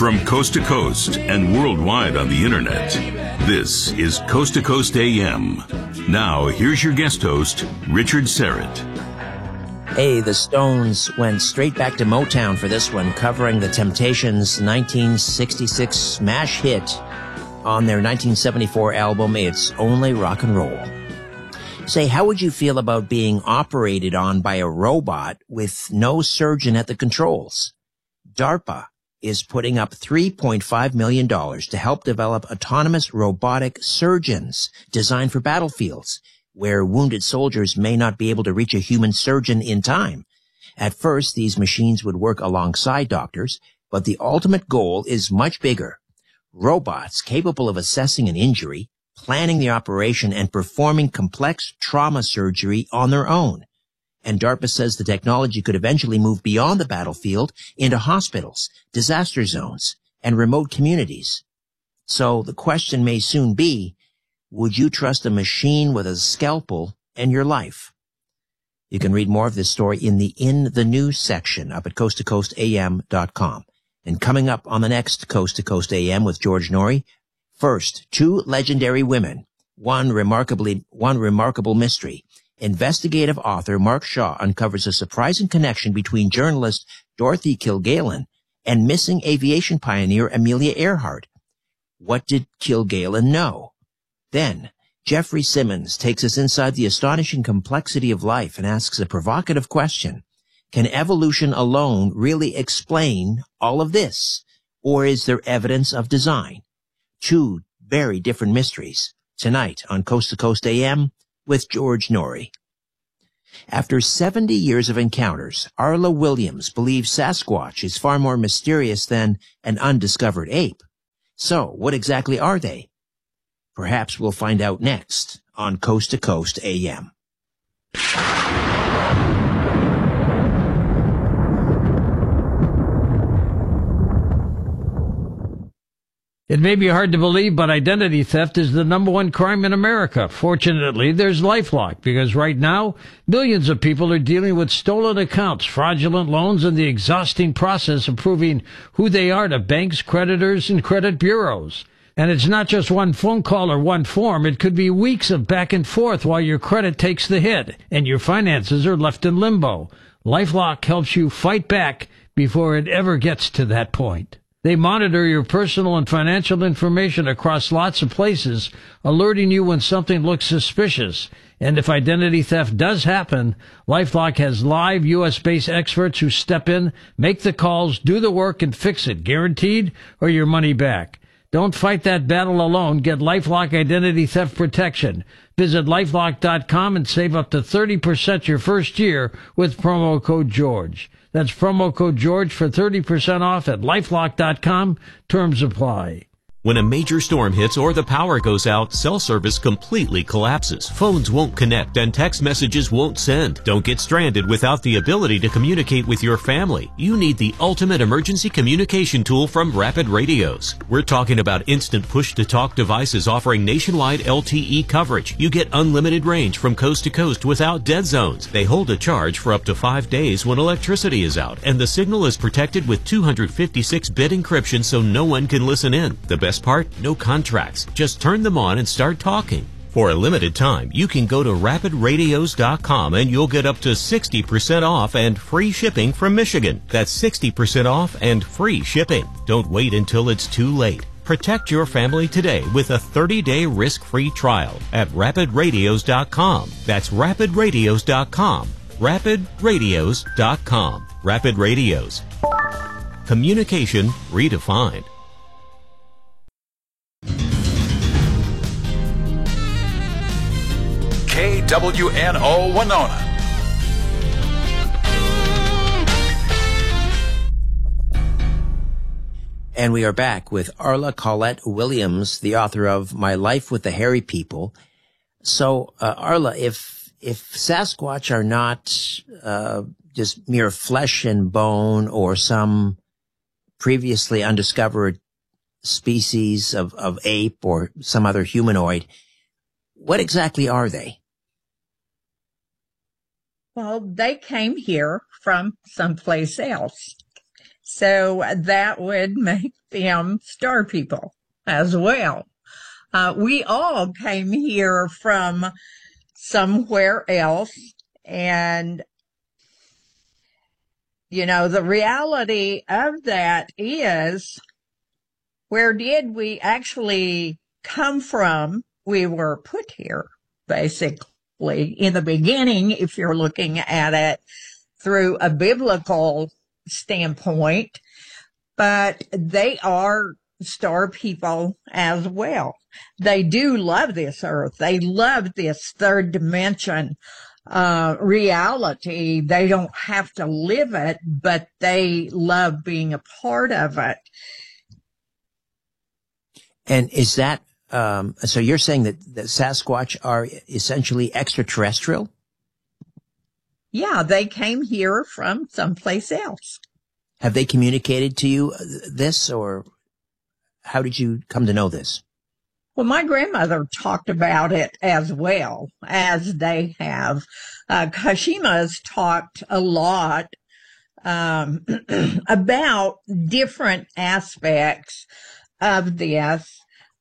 From coast to coast and worldwide on the internet, this is Coast to Coast AM. Now, here's your guest host, Richard Syrett. Hey, the Stones went straight back to Motown for this one, covering the Temptations' 1966 smash hit on their 1974 album, It's Only Rock and Roll. Say, how would you feel about being operated on by a robot with no surgeon at the controls? DARPA is putting up $3.5 million to help develop autonomous robotic surgeons designed for battlefields where wounded soldiers may not be able to reach a human surgeon in time. At first, these machines would work alongside doctors, but the ultimate goal is much bigger. Robots capable of assessing an injury, planning the operation, and performing complex trauma surgery on their own. And DARPA says the technology could eventually move beyond the battlefield into hospitals, disaster zones, and remote communities. So the question may soon be, would you trust a machine with a scalpel in your life? You can read more of this story in the News section up at coasttocoastam.com. And coming up on the next Coast to Coast AM with George Noory, first, two legendary women, one remarkable mystery. Investigative author Mark Shaw uncovers a surprising connection between journalist Dorothy Kilgallen and missing aviation pioneer Amelia Earhart. What did Kilgallen know? Then, Jeffrey Simmons takes us inside the astonishing complexity of life and asks a provocative question. Can evolution alone really explain all of this? Or is there evidence of design? Two very different mysteries. Tonight on Coast to Coast AM with George Noory. After 70 years of encounters, Arla Williams believes Sasquatch is far more mysterious than an undiscovered ape. So, what exactly are they? Perhaps we'll find out next on Coast to Coast AM. It may be hard to believe, but identity theft is the number one crime in America. Fortunately, there's LifeLock, because right now, millions of people are dealing with stolen accounts, fraudulent loans, and the exhausting process of proving who they are to banks, creditors, and credit bureaus. And it's not just one phone call or one form. It could be weeks of back and forth while your credit takes the hit and your finances are left in limbo. LifeLock helps you fight back before it ever gets to that point. They monitor your personal and financial information across lots of places, alerting you when something looks suspicious. And if identity theft does happen, LifeLock has live U.S.-based experts who step in, make the calls, do the work, and fix it, guaranteed, or your money back. Don't fight that battle alone. Get LifeLock Identity Theft Protection. Visit LifeLock.com and save up to 30% your first year with promo code GEORGE. That's promo code GEORGE for 30% off at LifeLock.com. Terms apply. When a major storm hits or the power goes out, cell service completely collapses. Phones won't connect and text messages won't send. Don't get stranded without the ability to communicate with your family. You need the ultimate emergency communication tool from Rapid Radios. We're talking about instant push-to-talk devices offering nationwide LTE coverage. You get unlimited range from coast to coast without dead zones. They hold a charge for up to 5 days when electricity is out, and the signal is protected with 256-bit encryption so no one can listen in. The best part? No contracts. Just turn them on and start talking. For a limited time, you can go to rapidradios.com and you'll get up to 60% off and free shipping from Michigan. That's 60% off and free shipping. Don't wait until it's too late. Protect your family today with a 30-day risk-free trial at rapidradios.com. That's rapidradios.com. rapidradios.com. Rapid Radios. Communication redefined. KWNO Winona. And we are back with Arla Colette Williams, the author of My Life with the Hairy People. So, Arla, if Sasquatch are not just mere flesh and bone or some previously undiscovered species of ape or some other humanoid, what exactly are they? Well, they came here from someplace else. So that would make them star people as well. We all came here from somewhere else. And, you know, the reality of that is, where did we actually come from? We were put here, basically, in the beginning, if you're looking at it through a biblical standpoint, but they are star people as well. They do love this earth. They love this third dimension reality. They don't have to live it, but they love being a part of it. And is that, so you're saying that Sasquatch are essentially extraterrestrial? Yeah, they came here from someplace else. Have they communicated to you this, or how did you come to know this? Well, my grandmother talked about it as well, as they have. Kashima's talked a lot about different aspects of this.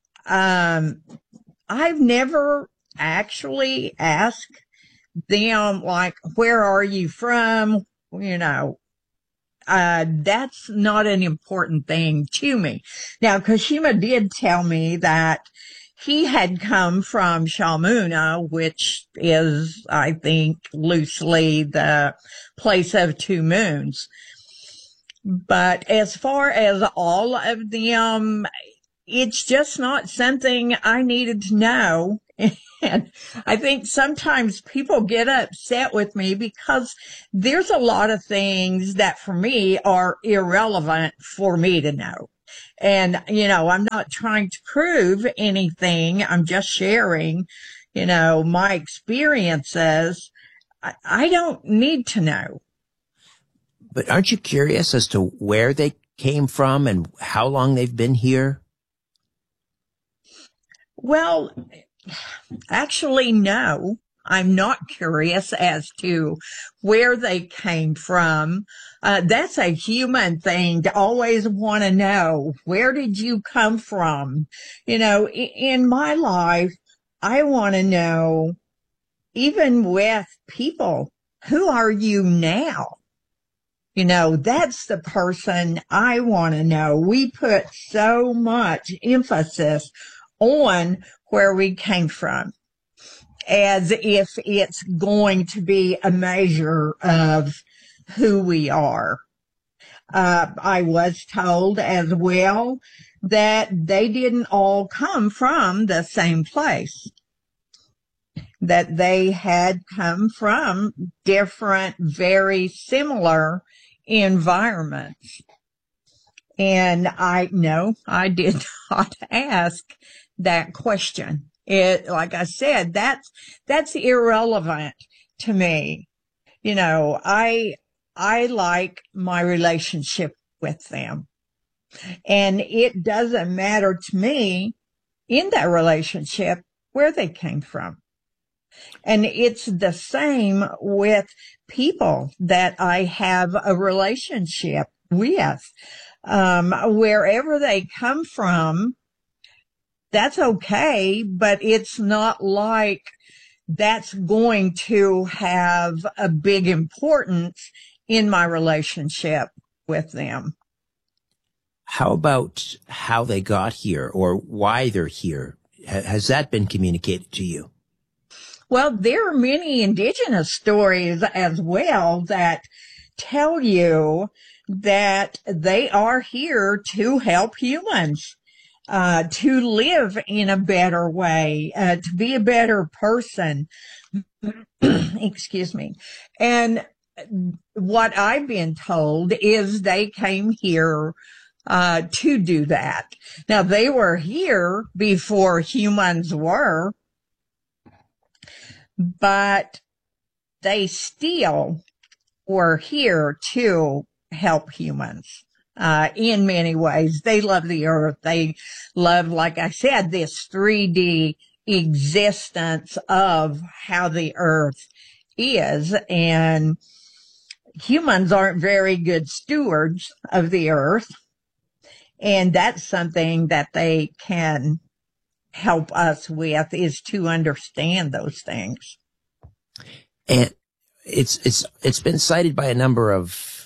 I've never actually asked them, like, where are you from? You know, that's not an important thing to me. Now, Kashima did tell me that he had come from Shalmuna, which is, I think, loosely the place of two moons. But as far as all of them, it's just not something I needed to know. And I think sometimes people get upset with me because there's a lot of things that for me are irrelevant for me to know. And, you know, I'm not trying to prove anything. I'm just sharing, you know, my experiences. I don't need to know. But aren't you curious as to where they came from and how long they've been here? Well, actually, no. I'm not curious as to where they came from. That's a human thing to always want to know. Where did you come from? You know, in my life, I want to know, even with people, who are you now? You know, that's the person I want to know. We put so much emphasis on where we came from, as if it's going to be a measure of who we are. I was told as well that they didn't all come from the same place, that they had come from different, very similar environments. And I did not ask that question. It, like I said, that's irrelevant to me. You know, I like my relationship with them. And it doesn't matter to me in that relationship where they came from. And it's the same with people that I have a relationship with. Wherever they come from, that's okay, but it's not like that's going to have a big importance in my relationship with them. How about how they got here or why they're here? Has that been communicated to you? Well, there are many indigenous stories as well that tell you that they are here to help humans. To live in a better way, to be a better person. Excuse me. And what I've been told is they came here to do that. Now, they were here before humans were, but they still were here to help humans. In many ways. They love the earth. They love, like I said, this 3D existence of how the earth is. And, humans aren't very good stewards of the earth. And that's something that they can help us with, is to understand those things. And it's been cited by a number of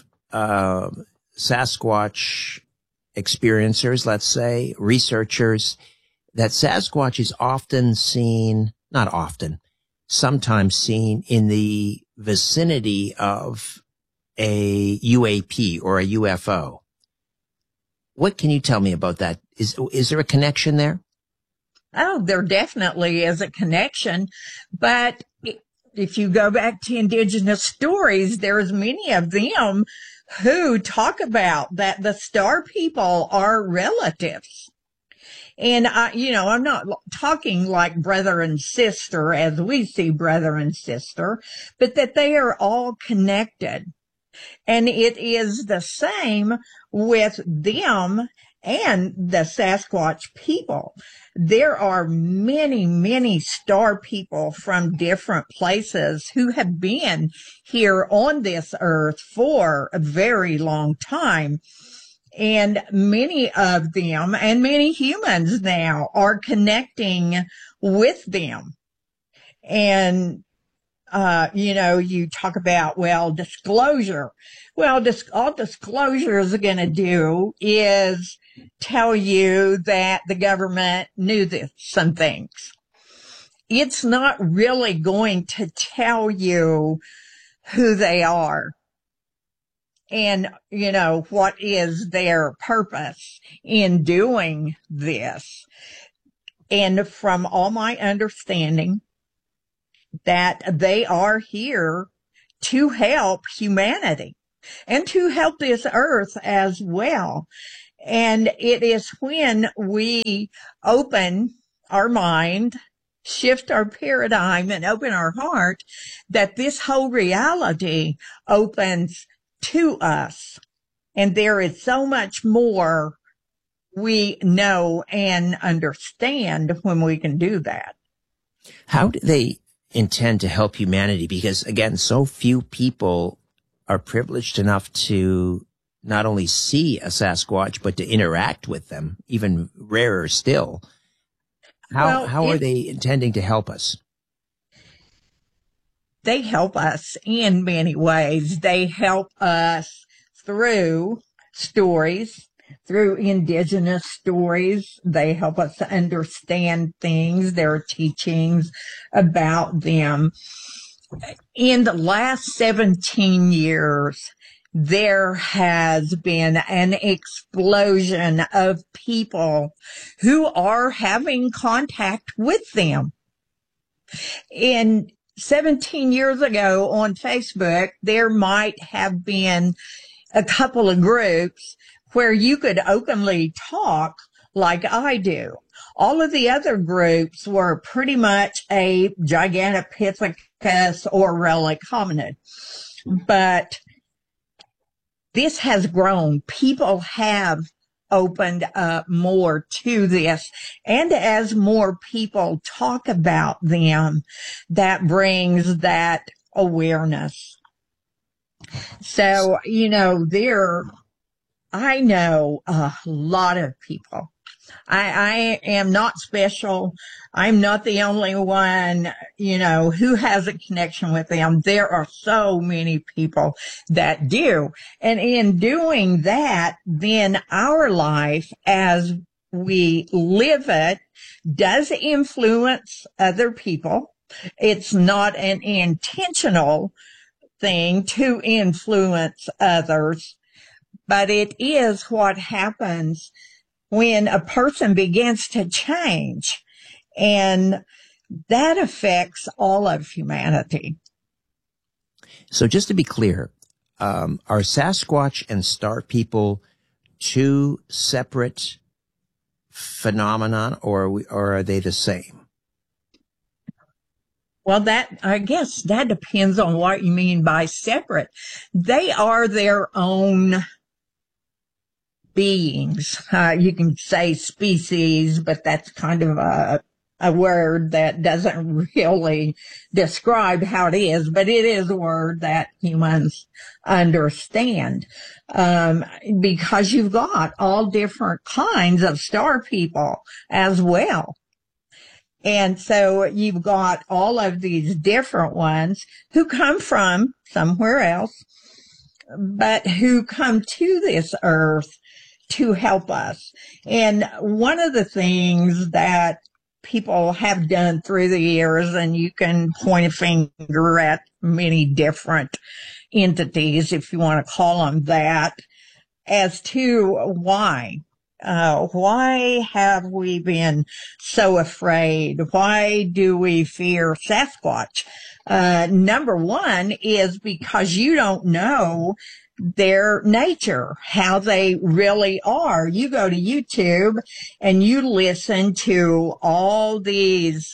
Sasquatch experiencers, let's say, researchers, that Sasquatch is often seen, not often, sometimes seen in the vicinity of a UAP or a UFO. What can you tell me about that? Is there a connection there? Oh, there definitely is a connection. But if you go back to indigenous stories, there's many of them who talk about that the star people are relatives. And I'm not talking like brother and sister as we see brother and sister, but that they are all connected. And it is the same with them and the Sasquatch people. There are many, many star people from different places who have been here on this earth for a very long time. And many of them, and many humans now, are connecting with them. And you talk about, disclosure. Well, all disclosure is going to do is tell you that the government knew some things. It's not really going to tell you who they are and, what is their purpose in doing this. And from all my understanding, that they are here to help humanity and to help this earth as well. And it is when we open our mind, shift our paradigm, and open our heart that this whole reality opens to us. And there is so much more we know and understand when we can do that. How do they intend to help humanity? Because again, so few people are privileged enough to not only see a Sasquatch, but to interact with them, even rarer still. How are they intending to help us? They help us in many ways. They help us through stories, through indigenous stories. They help us to understand things, their teachings about them. In the last 17 years, there has been an explosion of people who are having contact with them. In 17 years ago on Facebook, there might have been a couple of groups where you could openly talk like I do. All of the other groups were pretty much a Gigantopithecus or relic hominid. But this has grown. People have opened up more to this. And as more people talk about them, that brings that awareness. So, I know a lot of people. I am not special. I'm not the only one, who has a connection with them. There are so many people that do. And in doing that, then our life as we live it does influence other people. It's not an intentional thing to influence others, but it is what happens when a person begins to change, and that affects all of humanity. So just to be clear, are Sasquatch and star people two separate phenomenon, or are they the same? Well, I guess that depends on what you mean by separate. They are their own beings. You can say species, but that's kind of a a word that doesn't really describe how it is, but it is a word that humans understand, because you've got all different kinds of star people as well. And so you've got all of these different ones who come from somewhere else, but who come to this earth to help us. And one of the things that people have done through the years, and you can point a finger at many different entities, if you want to call them that, as to why. Why have we been so afraid? Why do we fear Sasquatch? Number one is because you don't know their nature, how they really are. You go to YouTube and you listen to all these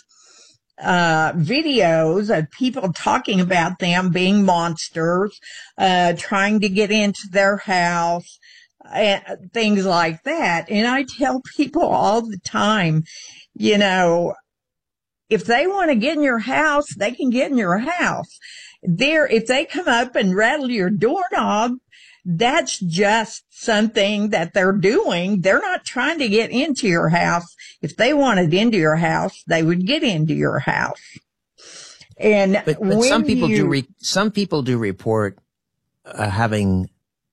videos of people talking about them being monsters, trying to get into their house, things like that. And I tell people all the time, you know, if they want to get in your house, they can get in your house. If they come up and rattle your doorknob, that's just something that they're doing. They're not trying to get into your house. If they wanted into your house, they would get into your house. And but some people do report having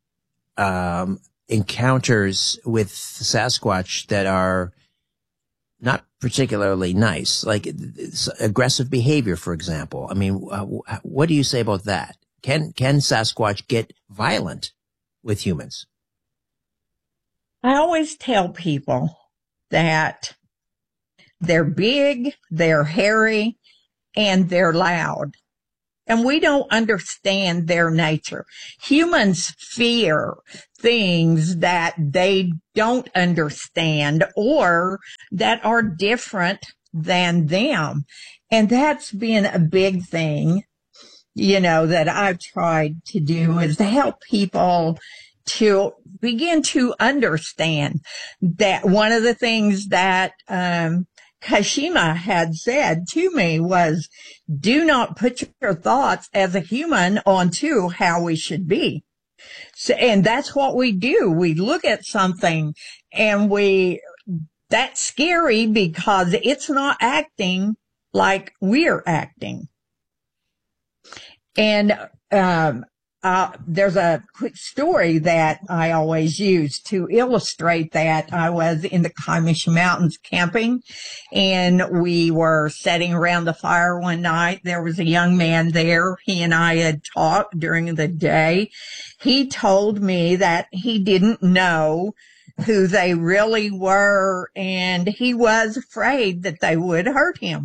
encounters with Sasquatch that are not particularly nice, like aggressive behavior, for example. I mean, what do you say about that? Can Sasquatch get violent with humans? I always tell people that they're big, they're hairy, and they're loud. And we don't understand their nature. Humans fear things that they don't understand or that are different than them. And that's been a big thing, you know, that I've tried to do, is to help people to begin to understand that. One of the things that Kashima had said to me was, do not put your thoughts as a human onto how we should be. So, and that's what we do. We look at something and that's scary because it's not acting like we're acting. And, there's a quick story that I always use to illustrate that. I was in the Kaimishi Mountains camping, and we were sitting around the fire one night. There was a young man there. He and I had talked during the day. He told me that he didn't know who they really were, and he was afraid that they would hurt him.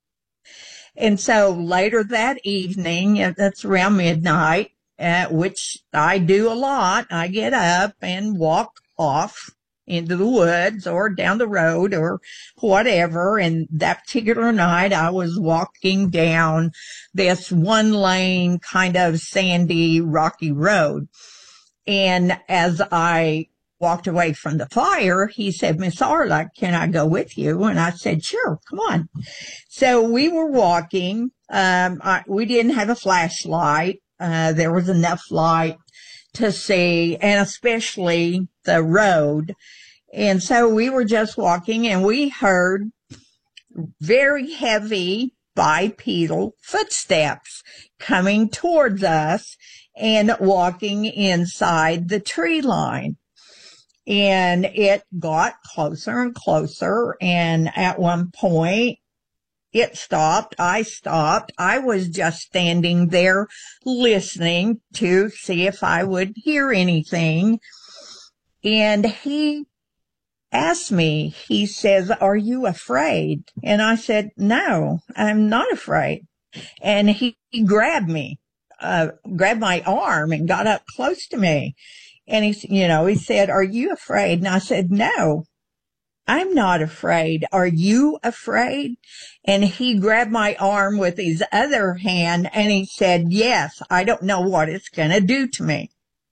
And so later that evening, that's around midnight, which I do a lot, I get up and walk off into the woods or down the road or whatever. And that particular night, I was walking down this one lane, kind of sandy, rocky road. And as I walked away from the fire, he said, Miss Arla, can I go with you? And I said, sure, come on. So we were walking. We didn't have a flashlight. There was enough light to see, and especially the road. And so we were just walking, and we heard very heavy bipedal footsteps coming towards us and walking inside the tree line. And it got closer and closer, and at one point, it stopped. I stopped. I was just standing there listening to see if I would hear anything. And he asked me, he says, are you afraid? And I said, no, I'm not afraid. And he grabbed me, grabbed my arm and got up close to me. And he said, are you afraid? And I said, no. I'm not afraid. Are you afraid? And he grabbed my arm with his other hand and he said, yes, I don't know what it's going to do to me.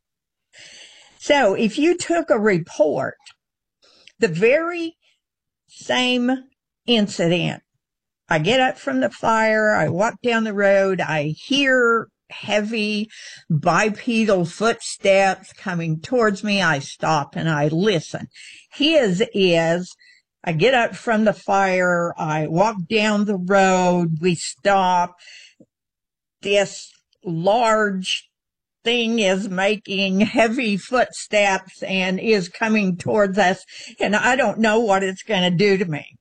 So if you took a report, the very same incident. I get up from the fire. I walk down the road. I hear heavy bipedal footsteps coming towards me. I stop and I listen. His is, I get up from the fire. I walk down the road. We stop. This large thing is making heavy footsteps and is coming towards us, and I don't know what it's going to do to me.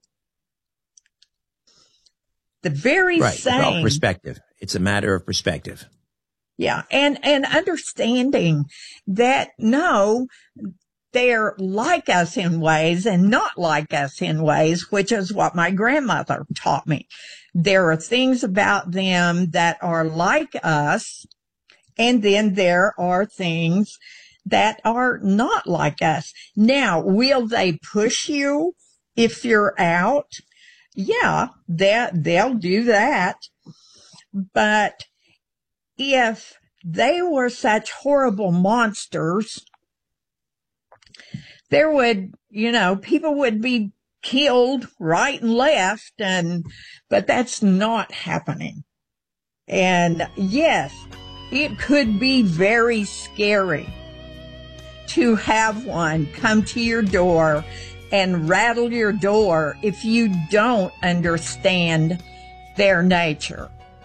The very right. same. It's all perspective. It's a matter of perspective. Yeah. And understanding that, no, they're like us in ways and not like us in ways, which is what my grandmother taught me. There are things about them that are like us, and then there are things that are not like us. Now, will they push you if you're out? Yeah, they'll do that. But if they were such horrible monsters, there would, people would be killed right and left, but that's not happening. And yes, it could be very scary to have one come to your door and rattle your door if you don't understand their nature.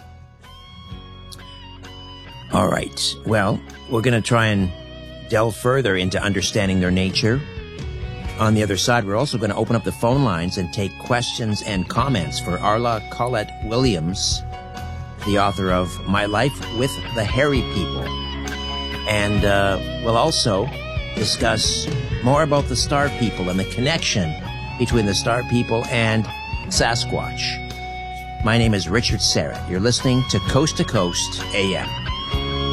All right. Well, we're going to try and delve further into understanding their nature. On the other side, we're also going to open up the phone lines and take questions and comments for Arla Collette Williams, the author of My Life with the Hairy People. And we'll also discuss more about the Star People and the connection between the Star People and Sasquatch. My name is Richard Serrett. You're listening to Coast AM.